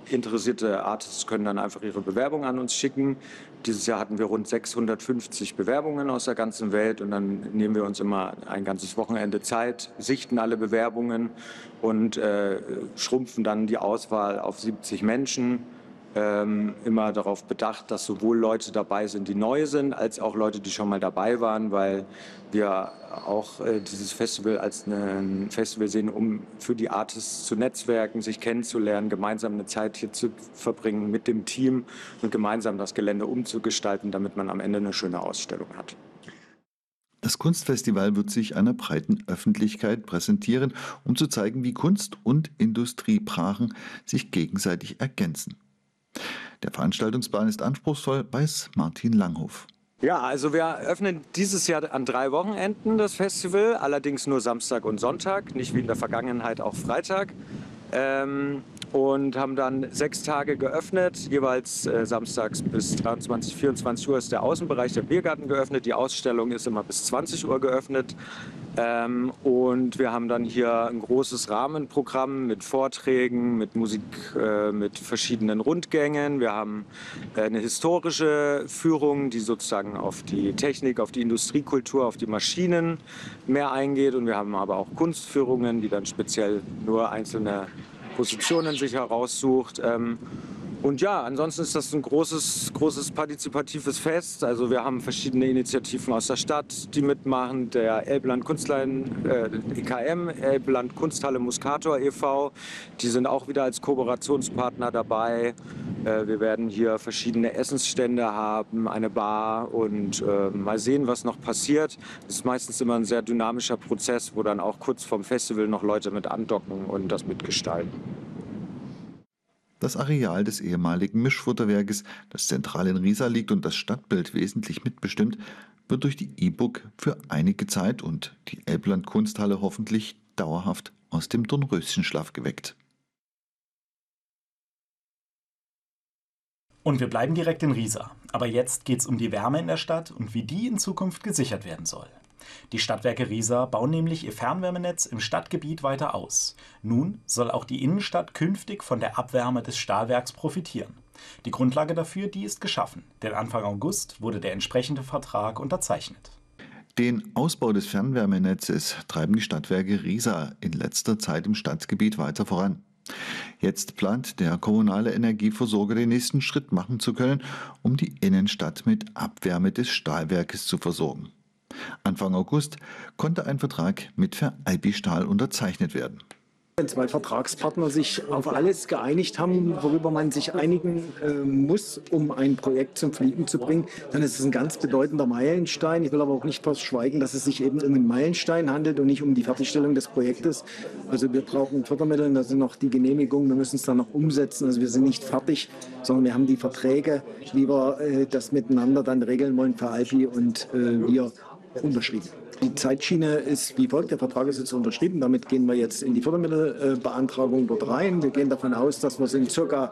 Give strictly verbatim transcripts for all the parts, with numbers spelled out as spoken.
interessierte Artists können dann einfach ihre Bewerbung an uns schicken. Dieses Jahr hatten wir rund sechshundertfünfzig Bewerbungen aus der ganzen Welt und dann nehmen wir uns immer ein ganzes Wochenende Zeit, sichten alle Bewerbungen und äh, schrumpfen dann die Auswahl auf siebzig Menschen. Ähm, immer darauf bedacht, dass sowohl Leute dabei sind, die neu sind, als auch Leute, die schon mal dabei waren, weil wir auch äh, dieses Festival als ein Festival sehen, um für die Artists zu netzwerken, sich kennenzulernen, gemeinsam eine Zeit hier zu verbringen mit dem Team und gemeinsam das Gelände umzugestalten, damit man am Ende eine schöne Ausstellung hat. Das Kunstfestival wird sich einer breiten Öffentlichkeit präsentieren, um zu zeigen, wie Kunst und Industriebrachen sich gegenseitig ergänzen. Der Veranstaltungsplan ist anspruchsvoll, weiß Martin Langhoff. Ja, also wir eröffnen dieses Jahr an drei Wochenenden das Festival, allerdings nur Samstag und Sonntag, nicht wie in der Vergangenheit auch Freitag. Ähm, und haben dann sechs Tage geöffnet, jeweils äh, samstags bis dreiundzwanzig, vierundzwanzig Uhr ist der Außenbereich, der Biergarten geöffnet, die Ausstellung ist immer bis zwanzig Uhr geöffnet. Ähm, und wir haben dann hier ein großes Rahmenprogramm mit Vorträgen, mit Musik, äh, mit verschiedenen Rundgängen. Wir haben äh, eine historische Führung, die sozusagen auf die Technik, auf die Industriekultur, auf die Maschinen mehr eingeht. Und wir haben aber auch Kunstführungen, die dann speziell nur einzelne Positionen sich heraussucht. Ähm, Und ja, ansonsten ist das ein großes, großes partizipatives Fest. Also wir haben verschiedene Initiativen aus der Stadt, die mitmachen. Der Elbland Kunstlein, äh, E K M, Elbland Kunsthalle Muscator e V, die sind auch wieder als Kooperationspartner dabei. Äh, wir werden hier verschiedene Essensstände haben, eine Bar und äh, mal sehen, was noch passiert. Das ist meistens immer ein sehr dynamischer Prozess, wo dann auch kurz vorm Festival noch Leute mit andocken und das mitgestalten. Das Areal des ehemaligen Mischfutterwerkes, das zentral in Riesa liegt und das Stadtbild wesentlich mitbestimmt, wird durch die E-Book für einige Zeit und die Elbland Kunsthalle hoffentlich dauerhaft aus dem Dornröschenschlaf geweckt. Und wir bleiben direkt in Riesa. Aber jetzt geht es um die Wärme in der Stadt und wie die in Zukunft gesichert werden soll. Die Stadtwerke Riesa bauen nämlich ihr Fernwärmenetz im Stadtgebiet weiter aus. Nun soll auch die Innenstadt künftig von der Abwärme des Stahlwerks profitieren. Die Grundlage dafür, die ist geschaffen, denn Anfang August wurde der entsprechende Vertrag unterzeichnet. Den Ausbau des Fernwärmenetzes treiben die Stadtwerke Riesa in letzter Zeit im Stadtgebiet weiter voran. Jetzt plant der kommunale Energieversorger den nächsten Schritt machen zu können, um die Innenstadt mit Abwärme des Stahlwerkes zu versorgen. Anfang August konnte ein Vertrag mit Veralpi Stahl unterzeichnet werden. Wenn zwei Vertragspartner sich auf alles geeinigt haben, worüber man sich einigen äh, muss, um ein Projekt zum Fliegen zu bringen, dann ist es ein ganz bedeutender Meilenstein. Ich will aber auch nicht verschweigen, dass es sich eben um einen Meilenstein handelt und nicht um die Fertigstellung des Projektes. Also wir brauchen Fördermittel, da sind noch die Genehmigungen, wir müssen es dann noch umsetzen. Also wir sind nicht fertig, sondern wir haben die Verträge, wie wir äh, das miteinander dann regeln wollen, Veralpi und äh, wir unterschrieben. Die Zeitschiene ist wie folgt, der Vertrag ist jetzt unterschrieben, damit gehen wir jetzt in die Fördermittelbeantragung dort rein. Wir gehen davon aus, dass wir es in circa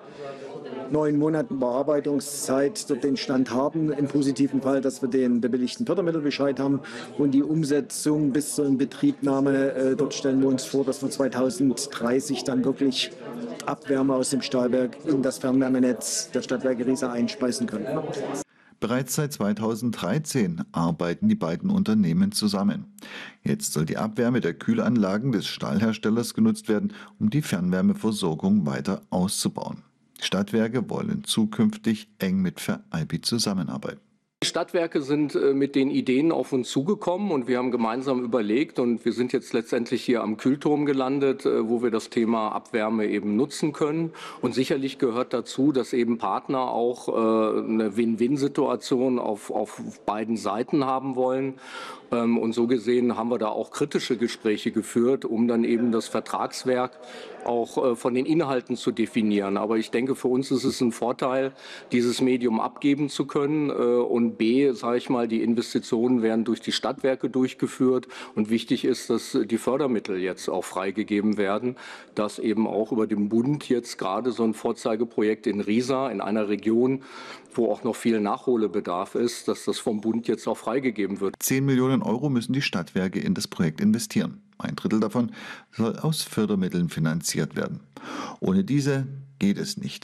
neun Monaten Bearbeitungszeit dort den Stand haben, im positiven Fall, dass wir den bewilligten Fördermittelbescheid haben und die Umsetzung bis zur Inbetriebnahme, äh, dort stellen wir uns vor, dass wir zweitausenddreißig dann wirklich Abwärme aus dem Stahlwerk in das Fernwärmenetz der Stadtwerke Riesa einspeisen können. Bereits seit zweitausenddreizehn arbeiten die beiden Unternehmen zusammen. Jetzt soll die Abwärme der Kühlanlagen des Stahlherstellers genutzt werden, um die Fernwärmeversorgung weiter auszubauen. Die Stadtwerke wollen zukünftig eng mit Veralpi zusammenarbeiten. Die Stadtwerke sind mit den Ideen auf uns zugekommen und wir haben gemeinsam überlegt und wir sind jetzt letztendlich hier am Kühlturm gelandet, wo wir das Thema Abwärme eben nutzen können. Und sicherlich gehört dazu, dass eben Partner auch eine Win-Win-Situation auf, auf beiden Seiten haben wollen. Und so gesehen haben wir da auch kritische Gespräche geführt, um dann eben das Vertragswerk auch von den Inhalten zu definieren. Aber ich denke, für uns ist es ein Vorteil, dieses Medium abgeben zu können. Und B, sage ich mal, die Investitionen werden durch die Stadtwerke durchgeführt. Und wichtig ist, dass die Fördermittel jetzt auch freigegeben werden, dass eben auch über den Bund jetzt gerade so ein Vorzeigeprojekt in Riesa, in einer Region, wo auch noch viel Nachholbedarf ist, dass das vom Bund jetzt auch freigegeben wird. Zehn Millionen Euro müssen die Stadtwerke in das Projekt investieren. Ein Drittel davon soll aus Fördermitteln finanziert werden. Ohne diese geht es nicht.